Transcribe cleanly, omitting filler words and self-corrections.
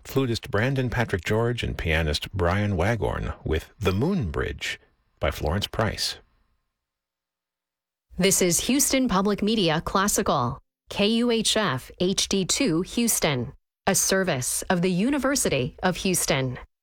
flutist Brandon Patrick George and pianist Brian Waghorn with The Moon Bridge by Florence Price. This is Houston Public Media Classical, KUHF HD2 Houston, a service of the University of Houston.